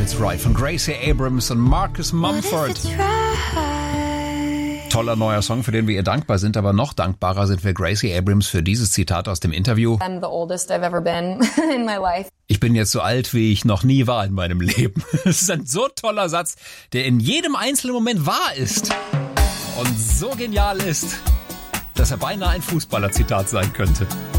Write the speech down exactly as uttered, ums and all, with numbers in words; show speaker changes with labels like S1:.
S1: It's Right von Gracie Abrams und Marcus Mumford. Toller neuer Song, für den wir ihr dankbar sind, aber noch dankbarer sind wir Gracie Abrams für dieses Zitat aus dem Interview.
S2: I'm the oldest I've ever been in my life.
S1: Ich bin jetzt so alt, wie ich noch nie war in meinem Leben. Das ist ein so toller Satz, der in jedem einzelnen Moment wahr ist und so genial ist, dass er beinahe ein Fußballer-Zitat sein könnte.